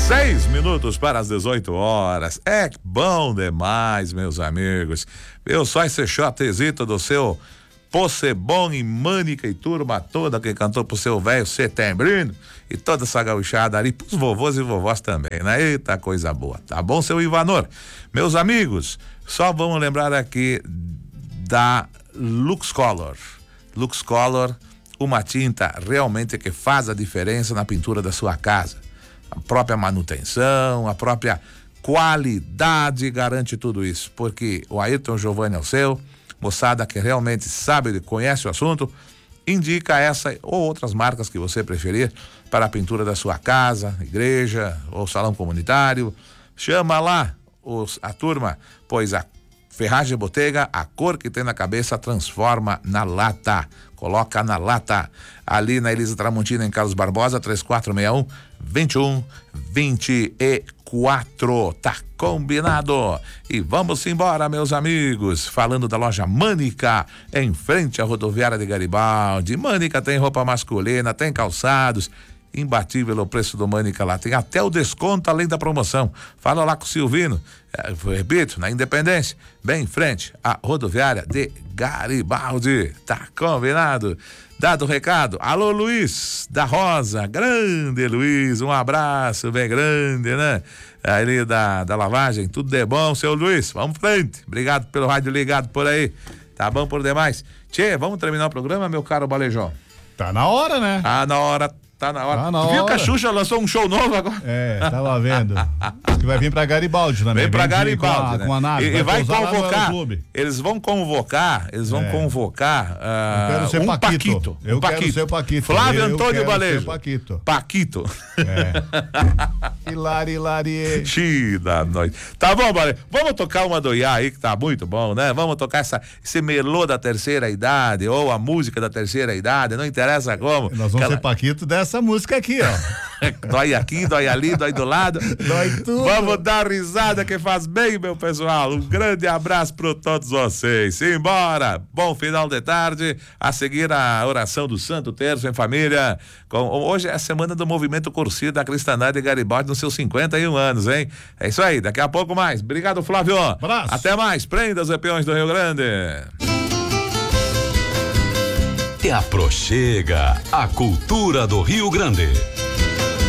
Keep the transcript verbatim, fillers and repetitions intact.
Seis minutos para as dezoito horas. É bom demais, meus amigos. Eu só esse shotezito do seu Possebon e Mânica e turma toda que cantou pro seu velho Setembrino e toda essa gauchada ali, pros vovôs e vovós também, né? Eita, coisa boa. Tá bom, seu Ivanor? Meus amigos, só vamos lembrar aqui da Lux Color. Lux Color, uma tinta realmente que faz a diferença na pintura da sua casa. A própria manutenção, a própria qualidade garante tudo isso, porque o Ayrton Giovanni é o seu, moçada que realmente sabe, conhece o assunto, indica essa ou outras marcas que você preferir para a pintura da sua casa, igreja ou salão comunitário. Chama lá os, a turma, pois a Ferragem Botega, a cor que tem na cabeça transforma na lata. Coloca na lata. Ali na Elisa Tramontina, em Carlos Barbosa, três quatro seis um, dois um dois quatro. Tá combinado. E vamos embora, meus amigos. Falando da loja Mânica, em frente à rodoviária de Garibaldi. Mânica tem roupa masculina, tem calçados. Imbatível o preço do Mânica lá, tem até o desconto além da promoção. Fala lá com o Silvino, é, repito, na Independência, bem em frente à rodoviária de Garibaldi. Tá combinado? Dado o recado, alô Luiz da Rosa, grande Luiz, um abraço bem grande, né? Ali da, da lavagem, tudo de bom, seu Luiz, vamos frente, obrigado pelo rádio ligado por aí, tá bom por demais? Tchê, vamos terminar o programa, meu caro Balejão? Tá na hora, né? Tá na hora. Tá na hora. Tá na tu viu hora. que a Xuxa lançou um show novo agora? É, tava vendo. Diz que vai vir pra Garibaldi também. Vem pra Vem Garibaldi, com a, né? com a nave. E, e vai, vai convocar. Eles vão convocar, eles vão É. convocar uh, Eu quero ser um Paquito. Paquito. Eu um quero Paquito. ser Paquito. Flávio Eu Antônio quero Balejo. ser Paquito. Paquito. É. Hilari, hilari. Xida noite. Tá bom, Balejo. Vamos tocar uma do Iá aí que tá muito bom, né? Vamos tocar essa, esse melô da terceira idade ou a música da terceira idade, não interessa como. Nós vamos Aquela... ser Paquito dessa música aqui, ó. Dói aqui, dói ali, dói do lado. Dói tudo. Vamos dar risada que faz bem, meu pessoal. Um grande abraço para todos vocês. Simbora. Bom final de tarde. A seguir a oração do Santo Terço em família. Com, hoje é a semana do movimento Cursilho da Cristanidade de Garibaldi nos seus cinquenta e um anos, hein? É isso aí. Daqui a pouco mais. Obrigado, Flávio. Abraço. Até mais. Prenda os peões do Rio Grande. Te aproxega a cultura do Rio Grande.